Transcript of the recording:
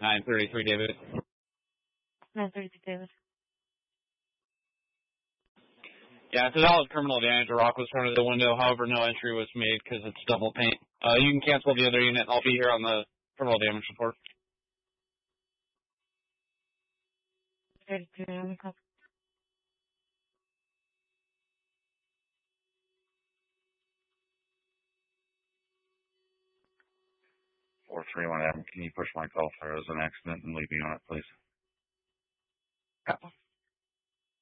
933 David. 933 David. Yeah, it's a valid criminal damage. A rock was thrown at the window. However, no entry was made because it's double paint. You can cancel the other unit. I'll be here on the criminal damage report. 32 David. 431 Adam, can you push my call through as an accident and leave me on it, please? Got one.